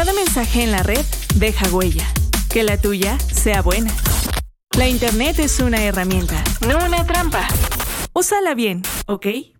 Cada mensaje en la red deja huella. Que la tuya sea buena. La Internet es una herramienta, no una trampa. Úsala bien, ¿ok?